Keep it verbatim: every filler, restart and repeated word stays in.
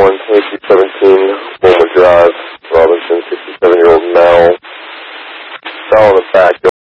one, twenty-two seventeen, Wilma Drive, Robinson, sixty-seven-year-old male. Fell on the back.